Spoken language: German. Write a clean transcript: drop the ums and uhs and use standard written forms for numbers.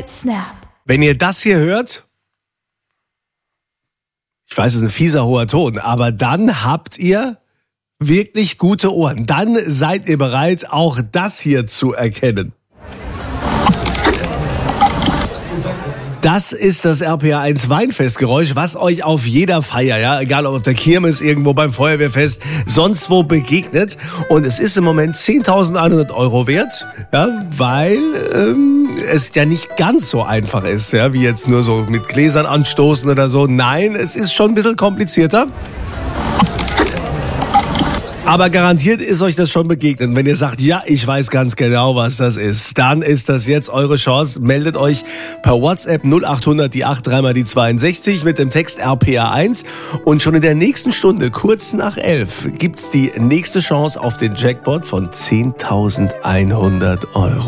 Snap. Wenn ihr das hier hört, ich weiß, es ist ein fieser, hoher Ton, aber dann habt ihr wirklich gute Ohren. Dann seid ihr bereit, auch das hier zu erkennen. Das ist das RPA1 Weinfestgeräusch, was euch auf jeder Feier, ja, egal ob auf der Kirmes, irgendwo beim Feuerwehrfest, sonst wo begegnet. Und es ist im Moment 10.100 € wert, ja, weil es ja nicht ganz so einfach ist, ja, wie jetzt nur so mit Gläsern anstoßen oder so. Nein, es ist schon ein bisschen komplizierter. Aber garantiert ist euch das schon begegnet. Wenn ihr sagt, ja, ich weiß ganz genau, was das ist, dann ist das jetzt eure Chance. Meldet euch per WhatsApp 0800 die 83 mal die 62 mit dem Text RPA1. Und schon in der nächsten Stunde, kurz nach 11, gibt's die nächste Chance auf den Jackpot von 10.100 €.